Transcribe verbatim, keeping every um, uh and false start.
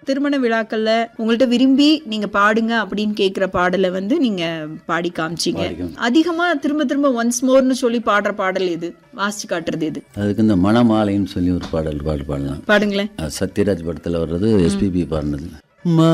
திருமண விழாக்கள்ல உங்கள்ட்ட விரும்பி நீங்க பாடுங்க அப்படின்னு கேக்குற பாடலை வந்து நீங்க பாடி காமிச்சீங்க. அதிகமா திரும்ப திரும்ப ஒன்ஸ் மோர்னு சொல்லி பாடுற பாடல் எது, வாசிச்சு காட்டுறது எது? அதுக்கு இந்த மணமாலைன்னு சொல்லி ஒரு பாடல் பாடு பாடலாம். பாடுங்களேன். சத்யராஜ் படத்துல வர்றது, எஸ்பிபி பாடினது.